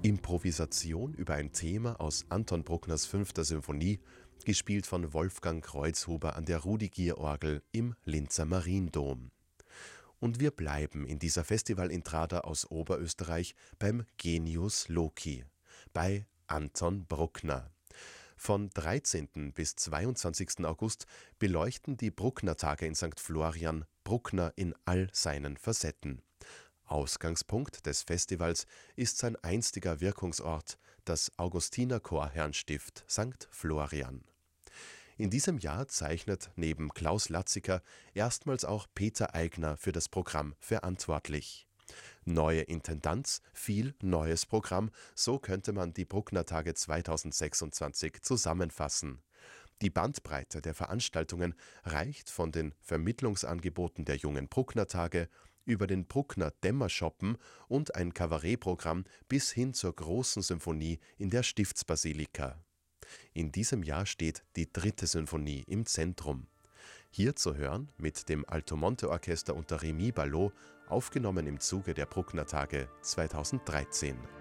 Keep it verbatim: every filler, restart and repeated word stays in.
Improvisation über ein Thema aus Anton Bruckners fünfter Symphonie, gespielt von Wolfgang Kreuzhuber an der Rudi-Gier-Orgel im Linzer Mariendom. Und wir bleiben in dieser Festivalintrada aus Oberösterreich beim Genius Loci, bei Anton Bruckner. Von dreizehnten bis zweiundzwanzigsten August beleuchten die Bruckner-Tage in Sankt Florian Bruckner in all seinen Facetten. Ausgangspunkt des Festivals ist sein einstiger Wirkungsort, das Augustinerchorherrnstift Sankt Florian. In diesem Jahr zeichnet neben Klaus Latziker erstmals auch Peter Aigner für das Programm verantwortlich. Neue Intendanz, viel neues Programm, so könnte man die Bruckner-Tage zweitausendsechsundzwanzig zusammenfassen. Die Bandbreite der Veranstaltungen reicht von den Vermittlungsangeboten der jungen Bruckner-Tage über den Bruckner Dämmerschoppen und ein Kabarettprogramm bis hin zur großen Symphonie in der Stiftsbasilika. In diesem Jahr steht die dritte Symphonie im Zentrum. Hier zu hören mit dem Altomonte Orchester unter Rémi Ballot, aufgenommen im Zuge der Bruckner-Tage zweitausenddreizehn.